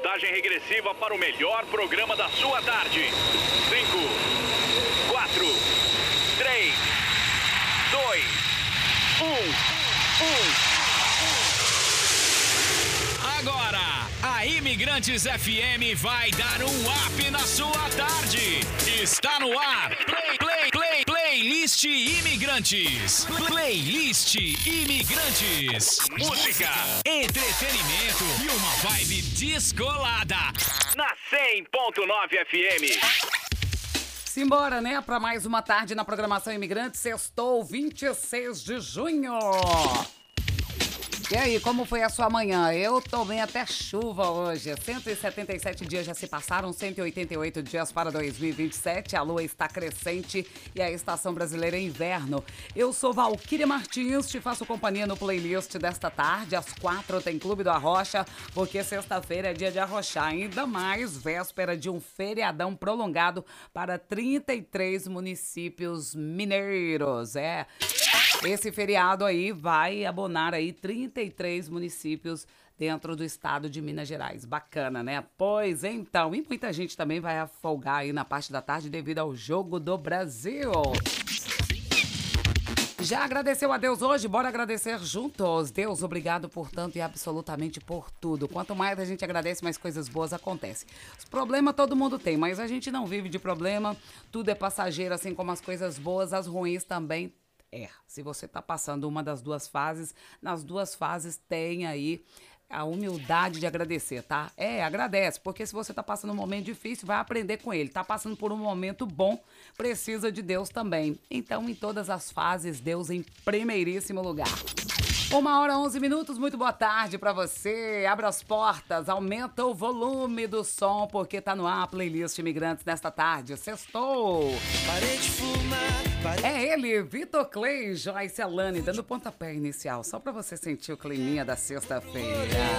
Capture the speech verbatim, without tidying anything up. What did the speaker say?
contagem regressiva para o melhor programa da sua tarde. cinco, quatro, três, dois, um, um. Agora, a Imigrantes F M vai dar um up na sua tarde. Está no ar. Play, play, play, playlist Imigrantes. Playlist Imigrantes. Música, entretenimento e uma vibe descolada. Na cem ponto nove F M. Simbora, né? Para mais uma tarde na programação Imigrantes. Sextou, vinte e seis de junho. E aí, como foi a sua manhã? Eu tomei até chuva hoje. cento e setenta e sete dias já se passaram, cento e oitenta e oito dias para dois mil e vinte e sete. A lua está crescente e a estação brasileira é inverno. Eu sou Valquíria Martins, te faço companhia no playlist desta tarde. Às quatro tem Clube do Arrocha, porque sexta-feira é dia de arrochar. Ainda mais véspera de um feriadão prolongado para trinta e três municípios mineiros. É... Esse feriado aí vai abonar aí trinta e três municípios dentro do estado de Minas Gerais. Bacana, né? Pois então, e muita gente também vai folgar aí na parte da tarde devido ao Jogo do Brasil. Já agradeceu a Deus hoje? Bora agradecer juntos. Deus, obrigado por tanto e absolutamente por tudo. Quanto mais a gente agradece, mais coisas boas acontecem. Os problemas todo mundo tem, mas a gente não vive de problema. Tudo é passageiro, assim como as coisas boas, as ruins também. É, se você tá passando uma das duas fases, nas duas fases tem aí a humildade de agradecer, tá? É, agradece, porque se você tá passando um momento difícil, vai aprender com ele. Tá passando por um momento bom, precisa de Deus também. Então, em todas as fases, Deus em primeiríssimo lugar. Uma hora, onze minutos, muito boa tarde pra você. Abra as portas, aumenta o volume do som, porque tá no ar a playlist Imigrantes nesta tarde. Sextou! Parei de fumar, parei... É ele, Vitor Clay, Joyce Alane, dando pontapé inicial, só pra você sentir o climinha da sexta-feira.